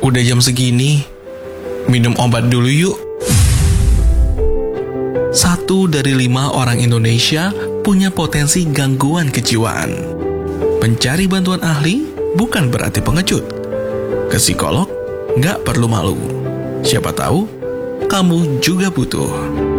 Udah jam segini, minum obat dulu yuk. 1 dari 5 orang Indonesia punya potensi gangguan kejiwaan. Mencari bantuan ahli bukan berarti pengecut. Ke psikolog nggak perlu malu. Siapa tahu kamu juga butuh.